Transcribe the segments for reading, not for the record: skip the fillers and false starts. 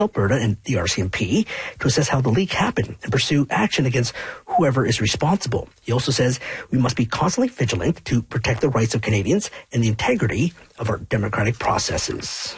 Alberta and the RCMP to assess how the leak happened and pursue action against whoever is responsible. He also says we must be constantly vigilant to protect the rights of Canadians and the integrity of our democratic processes.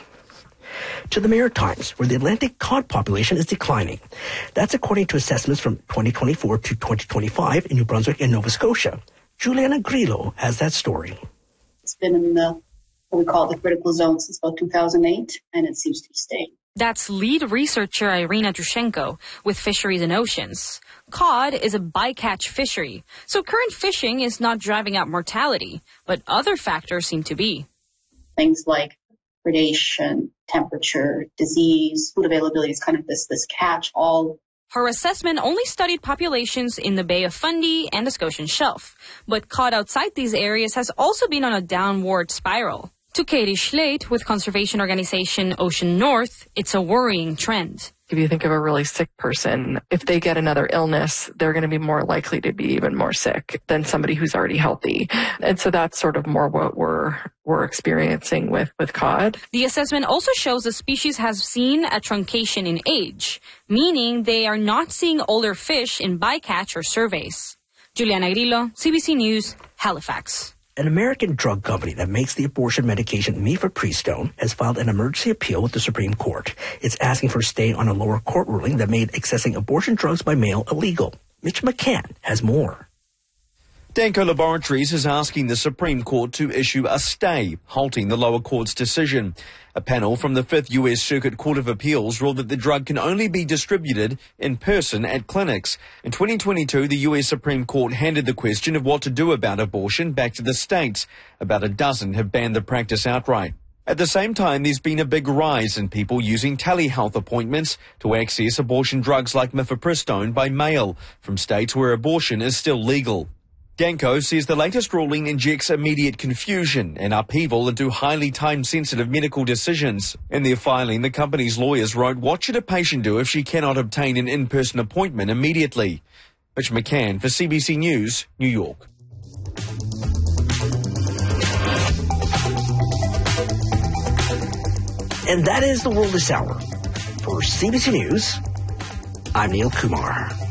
To the Maritimes, where the Atlantic cod population is declining. That's according to assessments from 2024 to 2025 in New Brunswick and Nova Scotia. Juliana Grillo has that story. It's been in what we call the critical zone since about 2008, and it seems to be staying. That's lead researcher Irina Drushenko with Fisheries and Oceans. Cod is a bycatch fishery, so current fishing is not driving up mortality, but other factors seem to be. Things like predation, temperature, disease, food availability is kind of this catch-all. Her assessment only studied populations in the Bay of Fundy and the Scotian Shelf, but cod outside these areas has also been on a downward spiral. To Katie Schleit with conservation organization Ocean North, it's a worrying trend. If you think of a really sick person, if they get another illness, they're going to be more likely to be even more sick than somebody who's already healthy. And so that's sort of more what we're experiencing with cod. The assessment also shows the species has seen a truncation in age, meaning they are not seeing older fish in bycatch or surveys. Juliana Grillo, CBC News, Halifax. An American drug company that makes the abortion medication mifepristone has filed an emergency appeal with the Supreme Court. It's asking for a stay on a lower court ruling that made accessing abortion drugs by mail illegal. Mitch McCann has more. Danco Laboratories is asking the Supreme Court to issue a stay, halting the lower court's decision. A panel from the 5th U.S. Circuit Court of Appeals ruled that the drug can only be distributed in person at clinics. In 2022, the U.S. Supreme Court handed the question of what to do about abortion back to the states. About a dozen have banned the practice outright. At the same time, there's been a big rise in people using telehealth appointments to access abortion drugs like mifepristone by mail from states where abortion is still legal. Danco says the latest ruling injects immediate confusion and upheaval into highly time-sensitive medical decisions. In their filing, the company's lawyers wrote, "What should a patient do if she cannot obtain an in-person appointment immediately?" Mitch McCann for CBC News, New York. And that is the world this hour. For CBC News, I'm Neil Kumar.